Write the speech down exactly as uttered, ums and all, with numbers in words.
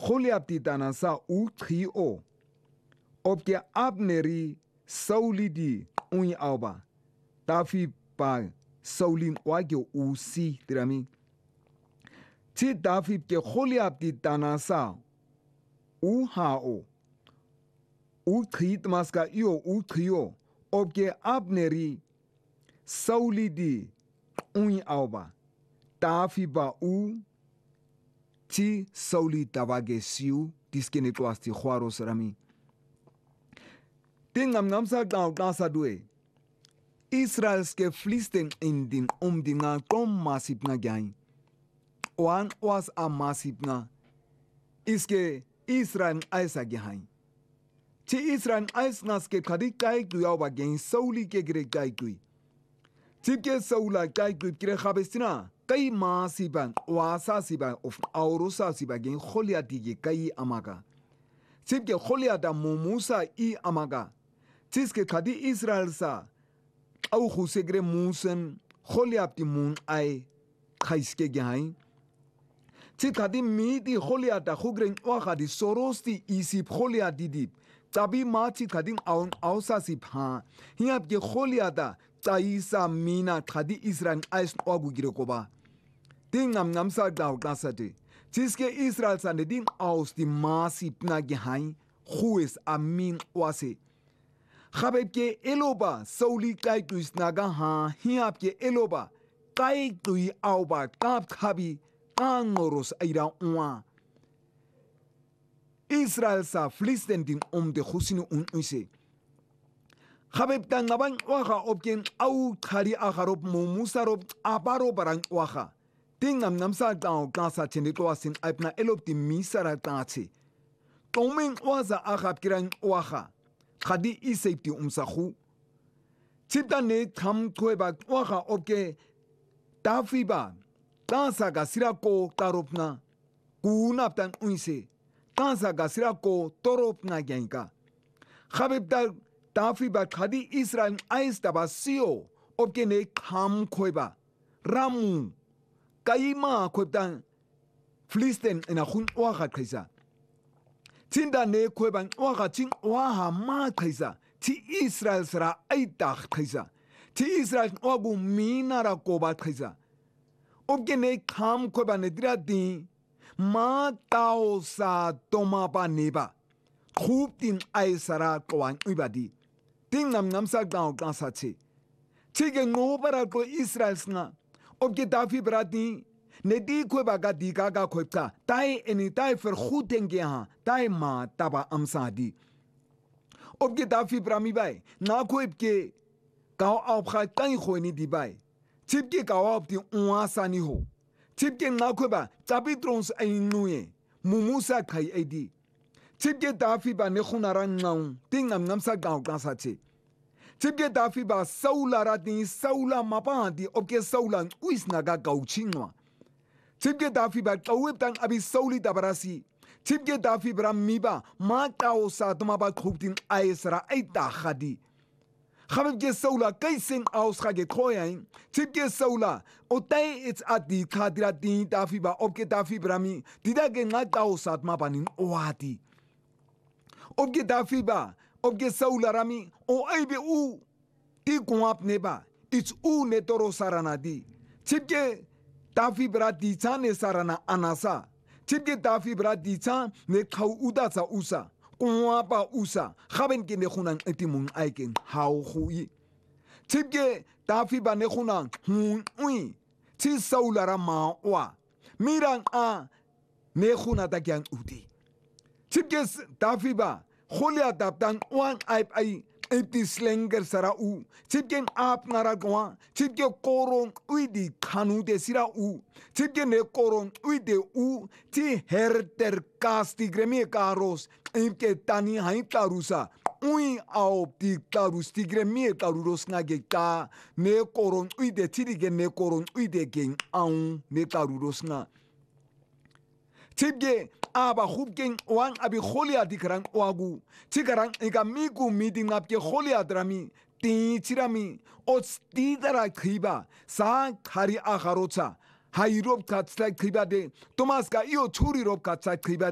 Goliath tanasa u trio opke Abneri Sauli di ui auba David pa Saulin wage u si tirami ti David ke Goliath tanasa u hao u trit maska io u trio opke Abneri Sauli di ui auba David ba u ti Sauli tabage siu diskene kwasti khwaro sarami Tingam namsa gau gasa due Israelske flisten in din om dinga kom masip na gain Oan was a masip na Iske Israel aisa gehain Ti Israel ais naske kadi kai guyau ba gain Sauli ke gre kai gui Ti ke Saula kai gui kire khabestina Kai masiban wasa siban of aurusa sibagen Goliath dige kai amaga Tibke Goliath da Musa I amaga Tiske kadi Israel sa au khusegre musen Goliath di mun ai khaiske gehain Tit kadi midi Goliath da khugren wa kadi sorosti isip Goliath didip tabi ma tit kadi aun ausa sip ha hiap ge Goliath da Taisa mina kadi Israel ais ogu gire koba Ding nam nam sa gau gasate Tiske Israel sa ne din aus di masip na gehain Hues amin wase Khabeb ke eloba Sauli kai tuis naga ha hiap ke eloba kai tui auba kap khabi kangoros aira unwa Israel sa Filisten din om de khusinu un uise Khabeb tan naban waha opken au khari akharop mumusarop aparo barang waha Ding nam nam sa gau gasa chende kwasin aipna elop di misara tache Toming waza akhab kiran waha Khadi isepti umsahu Chipta ne tham kweba waha opke Tafiba Tansa gasira ko taropna Kunap tan uise Tansa gasira ko toropna genka Khabib ta Tafiba khadi Israel ais taba sio Opke ne tham kweba Ramu Kaima kwebtan Filisten ina khun waha kaisa Tinda ne kweban waha ting waha ma kaisa Ti Israel sara aitak kaisa Ti Israel wagu minara kobat kaisa Opke ne kham kweba ne dira din Ma tao sa toma pa neba Khub tin ay sara kawan ibadi Ting nam nam sa gao gansa che Tige ngobara ko Israel sna Opke dafi brati Ne di kweba ga di gaga kwebta Tai eni tai vergoeding ha Tai ma taba amsadi Opke dafi brami bay Na kwebke Gao opga kan khoni di bay Tipke gao op di onwasani ho Tipke na kweba tabitrons ainuye Mumusa kai edi Tipke dafi ba ne khunaran naun Ting nam namsa gao gansa che Tipke dafi ba saula ratin saula mapandi Opke saula uis naga gao chinwa Tipke dafi ba kaweb tang abi sauli tabarasi Tipke dafi bra miba ma kao sa tuma ba khubtin aesra aita khadi Khabib ke saula kaisen aus khage khoyain Tipke saula otay it's adi khadira din dafi ba opke dafi brami dida ke nga kao sa tuma banin oati Opke dafi ba opke saula rami o aibe u ti kwap neba it's u ne toro saranadi Tipke Tafi bra dicha ne sarana anasa. Tipke tafi bra dicha ne khau uda sa usa. Kunwa pa usa. Khaben ke ne khunan etimun aiken hau hui. Tipke tafi ba ne khunan hun ui. Ti saulara ma wa. Mirang a ne khuna ta kyang uti. Tipke tafi ba kholia taptan wan aip ai Eti slenger sara u Tipken ap naragwa Tipke koron uidi kanu de sira u Tipke ne koron uide u Ti herter kasti gremie karos Imke tani hain tarusa Ui aop ti tarus ti gremie taruros nage ta Ne koron uide tirige ne koron uide gen aun ne taruros na Tipke aba khubken wan abi Goliath dikran wagu tigaran ega miku meeting apke Goliath rami ti chirami ots tidara khiba sa khari akharotsa hairop katsa khiba de Thomas ka io churi rop katsa khiba